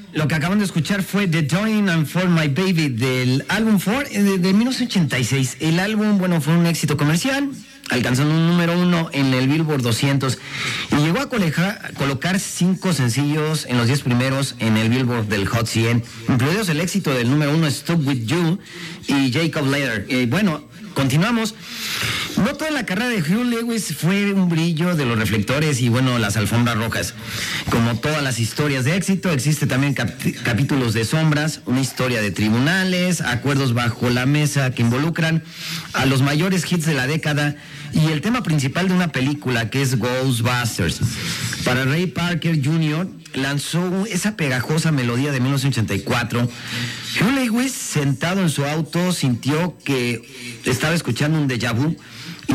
Lo que acaban de escuchar fue The Doing and For My Baby del álbum For de 1986. El álbum, bueno, fue un éxito comercial, alcanzando un número 1 en el Billboard 200 y llegó a colocar 5 sencillos en los 10 primeros en el Billboard del Hot 100, incluidos el éxito del número 1 Stuck With You y Jacob Later. Bueno, continuamos. No toda la carrera de Hugh Lewis fue un brillo de los reflectores y, bueno, las alfombras rojas. Como todas las historias de éxito, existe también capítulos de sombras, una historia de tribunales, acuerdos bajo la mesa que involucran a los mayores hits de la década y el tema principal de una película que es Ghostbusters. Para Ray Parker Jr. lanzó esa pegajosa melodía de 1984. Hugh Lewis, sentado en su auto, sintió que estaba escuchando un déjà vu